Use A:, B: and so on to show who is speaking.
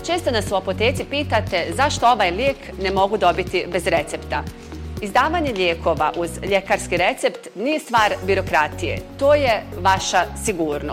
A: Često nas u apoteci pitate zašto ovaj lijek ne mogu dobiti bez recepta. Izdavanje lijekova uz ljekarski recept nije stvar birokratije, to je vaša sigurnost.